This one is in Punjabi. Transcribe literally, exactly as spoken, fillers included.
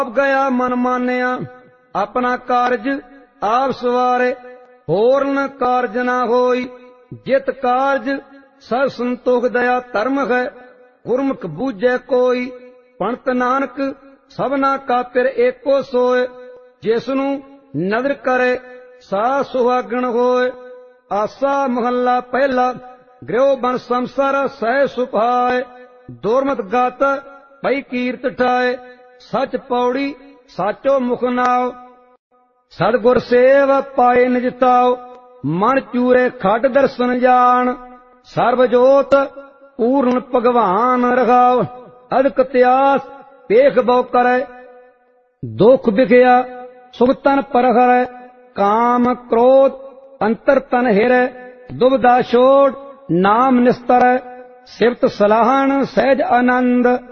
ਗਿਆ ਮਨ ਮਾਨਿਆ ਆਪਣਾ ਕਾਰਜ ਆਪ ਸਵਾਰੇ ਹੋਰਨ ਕਾਰਜ ਨਾ ਹੋਈ ਜਿਤ ਕਾਰਜ ਸਭ ਸੰਤੋਖ ਦਇਆ ਧਰਮ ਹੈ ਗੁਰਮੁਖ ਬੂਝੈ ਕੋਈ ਪੰਡਤ ਨਾਨਕ ਸਭਨਾ ਕਾ ਪਿਰ ਏਕੋ ਸੋਏ ਜਿਸ ਨੂੰ ਨਦਰ ਕਰੇ ਸਾ ਸੁਹਾਗਣ ਹੋਏ। ਆਸਾ ਮਹੱਲਾ ਪਹਿਲਾ ਗ੍ਰਹਿ ਬਨ ਸੰਸਾਰ ਸਹਿ ਸੁਭਾਏ ਦੁਰਮਤ ਗਾਤ ਪਈ ਕੀਰਤ ਠਾਏ ਸਚ ਪੌੜੀ ਸਾਚੋ ਮੁਖ ਨਾਉ ਸਤਿਗੁਰ ਸੇਵ ਪਾਏ ਨਿਜ ਤਾਉ ਮਨ ਚੂਰੇ ਖੱਟ ਦਰਸ਼ਨ ਜਾਣ ਸਰਬ ਜੋਤ ਪੂਰਨ ਭਗਵਾਨ ਰਖਾਵ ਅਦਕ ਤਿਆਸ ਪੇਖ ਬਹੁ ਕਰੈ ਦੁਖ ਵਿਖਿਆ ਸੁਖ ਤਨ ਪਰਖੈ ਕਾਮ ਕ੍ਰੋਧ ਅੰਤਰ ਤਨ ਹਿਰੈ ਦੁਬਦਾ ਛੋੜ ਨਾਮ ਨਿਸਤਰੈ ਸਿਫਤ ਸਲਾਹਣ ਸਹਿਜ ਆਨੰਦ